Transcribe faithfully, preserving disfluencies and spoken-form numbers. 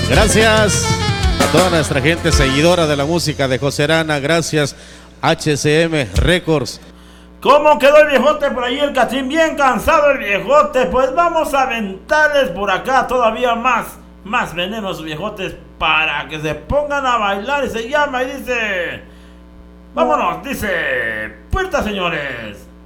Gracias a toda nuestra gente seguidora de la música de José Arana. Gracias, H C M Records. ¿Cómo quedó el viejote por ahí, el Cachín? Bien cansado el viejote. Pues vamos a aventarles por acá todavía más, más venenos viejotes para que se pongan a bailar. Y se llama y dice... Vámonos, dice... Puerta, señores.